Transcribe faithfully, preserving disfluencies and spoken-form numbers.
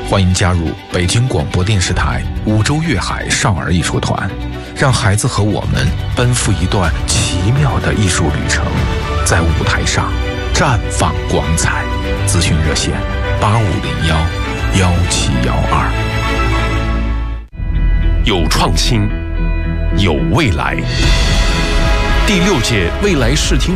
欢迎加入北京广播电视台五洲粤海少儿艺术团，让孩子和我们奔赴一段奇妙的艺术旅程，在舞台上绽放光彩。咨询热线八五零幺幺七幺二。 有创新，有未来。第六届未来视听